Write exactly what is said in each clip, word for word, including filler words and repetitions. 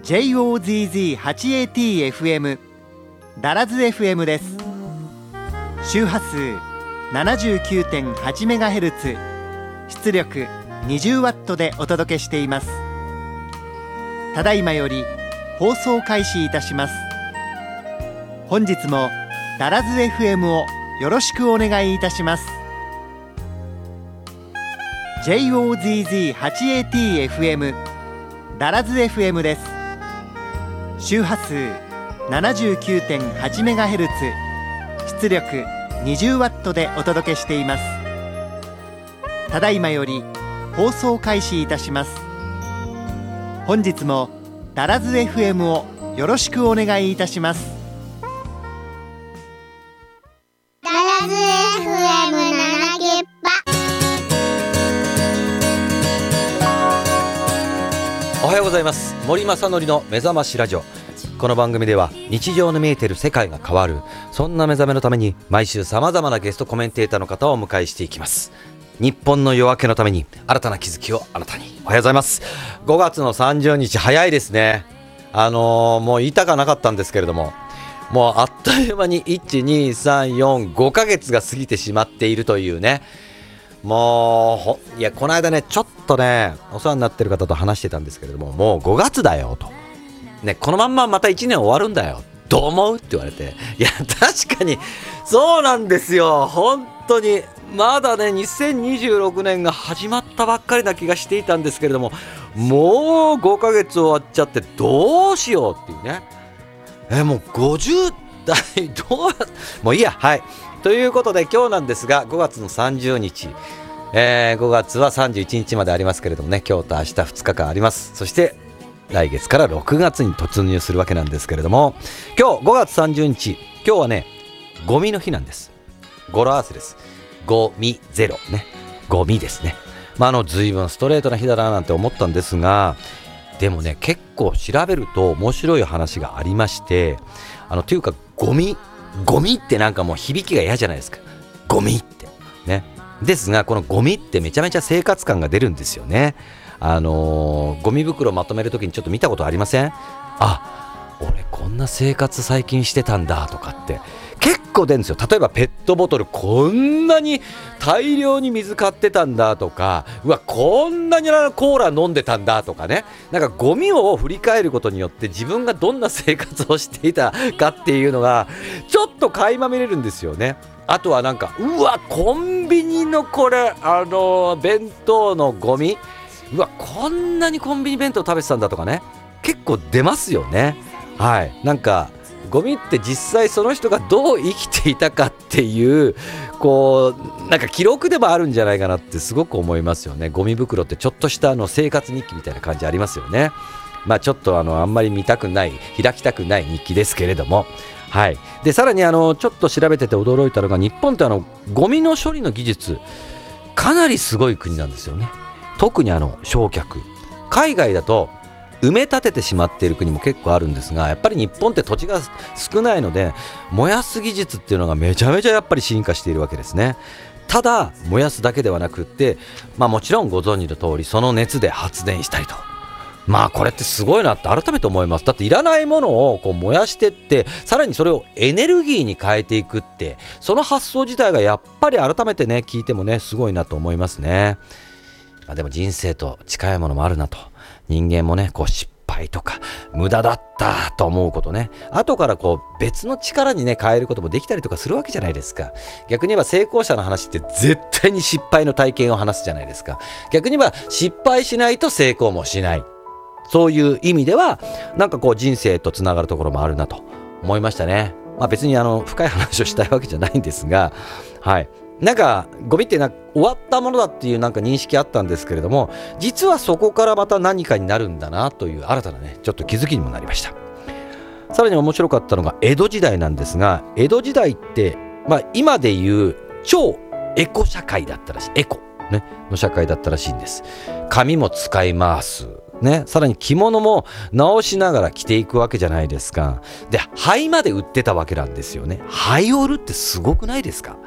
ジェイオーゼットゼットはちエーティーエフエム ダラズ エフエム です。周波数 ななじゅうきゅうてんはちメガヘルツ、出力 にじゅうワット でお届けしています。ただいまより放送開始いたします。本日もダラズ エフエム をよろしくお願いいたします。 ジェイオーゼットゼットはちエーティーエフエム ダラズ エフエム です。周波数 ななじゅうきゅうてんはちメガヘルツ、出力 にじゅうワット でお届けしています。ただいまより放送開始いたします。本日もダラズ エフエム をよろしくお願いいたします。 ダラズ エフエム ななきっぱ。 おはようございます。森正則の目覚ましラジオ。この番組では日常の見えている世界が変わる、そんな目覚めのために毎週さまざまなゲストコメンテーターの方をお迎えしていきます。日本の夜明けのために新たな気づきをあなたに。おはようございます。ごがつのさんじゅうにち、早いですね。あのー、もう言いたかなかったんですけれども、もうあっという間にいち、に、さん、よん、ごかげつが過ぎてしまっているというね。もうほいやこの間ね、ちょっとねお世話になってる方と話してたんですけれども、もうごがつだよと、ね、このまんままたいちねん終わるんだよ、どう思うって言われて、いや確かにそうなんですよ。本当にまだねにせんにじゅうろくねんが始まったばっかりな気がしていたんですけれども、もうごかげつ終わっちゃってどうしようっていうね。えもうごじゅうだいどうやもういいや。はい、ということで今日なんですが、ごがつのさんじゅうにち、えー、ごがつはさんじゅういちにちまでありますけれどもね、今日と明日ふつかかんあります。そして来月からろくがつに突入するわけなんですけれども、今日ごがつさんじゅうにち、今日はねゴミの日なんです。語呂合わせです。ゴミゼロね、ゴミですね。まああの随分ストレートな日だななんて思ったんですが、でもね結構調べると面白い話がありまして、あのというかゴミゴミってなんかもう響きが嫌じゃないですか、ゴミってね。ですがこのゴミってめちゃめちゃ生活感が出るんですよね。あのー、ゴミ袋まとめるときにちょっと見たことありません？あ、俺こんな生活最近してたんだとかって結構出るんですよ。例えばペットボトルこんなに大量に水買ってたんだとか、うわこんなにコーラ飲んでたんだとかね。なんかゴミを振り返ることによって自分がどんな生活をしていたかっていうのがちょっと垣間見れるんですよね。あとはなんかうわコンビニのこれあのー、弁当のゴミ、うわこんなにコンビニ弁当食べてたんだとかね、結構出ますよね。はい、なんかゴミって実際その人がどう生きていたかっていうこうなんか記録でもあるんじゃないかなってすごく思いますよね。ゴミ袋ってちょっとしたあの生活日記みたいな感じありますよね。まあちょっとあのあんまり見たくない、開きたくない日記ですけれども、はい。でさらにあのちょっと調べてて驚いたのが、日本ってあのゴミの処理の技術かなりすごい国なんですよね。特にあの焼却、海外だと埋め立ててしまっている国も結構あるんですが、やっぱり日本って土地が少ないので燃やす技術っていうのがめちゃめちゃやっぱり進化しているわけですね。ただ燃やすだけではなくって、まあもちろんご存知の通りその熱で発電したりと、まあこれってすごいなって改めて思います。だっていらないものをこう燃やしてって、さらにそれをエネルギーに変えていくって、その発想自体がやっぱり改めてね聞いてもねすごいなと思いますね。まあ、でも人生と近いものもあるなと。人間もねこう失敗とか無駄だったと思うことね、後からこう別の力にね変えることもできたりとかするわけじゃないですか。逆に言えば成功者の話って絶対に失敗の体験を話すじゃないですか。逆に言えば失敗しないと成功もしない、そういう意味ではなんかこう人生とつながるところもあるなと思いましたね。まあ別にあの深い話をしたいわけじゃないんですが、はい、なんかゴミってなんか終わったものだっていうなんか認識あったんですけれども、実はそこからまた何かになるんだなという新たなねちょっと気づきにもなりました。さらに面白かったのが江戸時代なんですが、江戸時代って、まあ、今でいう超エコ社会だったらしい、エコ、ね、の社会だったらしいんです。紙も使いますね、さらに着物も直しながら着ていくわけじゃないですか。で灰まで売ってたわけなんですよね。灰を売るってすごくないですか。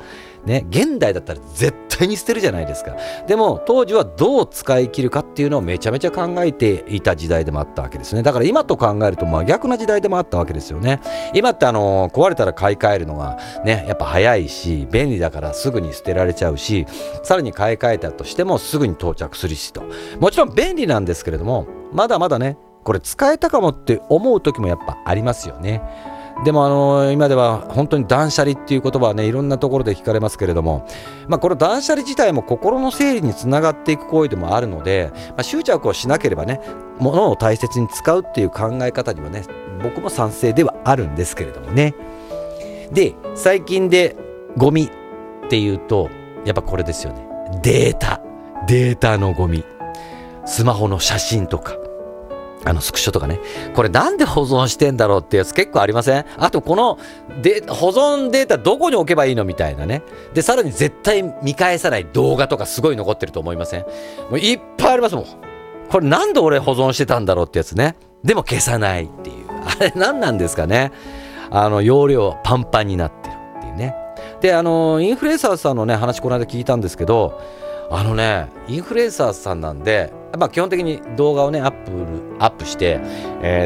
ね、現代だったら絶対に捨てるじゃないですか。でも当時はどう使い切るかっていうのをめちゃめちゃ考えていた時代でもあったわけですね。だから今と考えると真逆な時代でもあったわけですよね。今ってあの壊れたら買い替えるのがねやっぱ早いし便利だからすぐに捨てられちゃうし、さらに買い替えたとしてもすぐに到着するしと、もちろん便利なんですけれども、まだまだねこれ使えたかもって思う時もやっぱありますよね。でもあの今では本当に断捨離っていう言葉はねいろんなところで聞かれますけれども、まあ、この断捨離自体も心の整理につながっていく行為でもあるので、まあ、執着をしなければね物を大切に使うっていう考え方にはね僕も賛成ではあるんですけれどもね。で最近でゴミっていうとやっぱこれですよね。データデータのゴミ、スマホの写真とかあのスクショとかね、これなんで保存してんだろうってやつ結構ありません？あとこのデ保存データどこに置けばいいのみたいなね。でさらに絶対見返さない動画とかすごい残ってると思いません？もういっぱいありますもん。これなんで俺保存してたんだろうってやつね。でも消さないっていう、あれ何なんですかね。あの容量パンパンになってるっていうね。であのインフルエンサーさんのね話この間聞いたんですけど、あのねインフルエンサーさんなんで、まあ、基本的に動画をねアップアップして、えー